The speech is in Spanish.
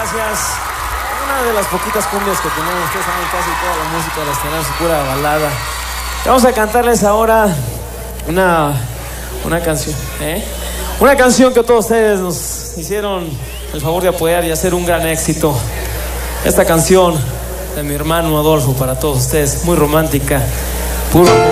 gracias. Una de las poquitas cumbias que tenemos, ustedes saben, casi toda la música las tenemos pura balada. Vamos a cantarles ahora una canción, una canción que todos ustedes nos hicieron el favor de apoyar y hacer un gran éxito. Esta canción de mi hermano Adolfo para todos ustedes, muy romántica, puro amor.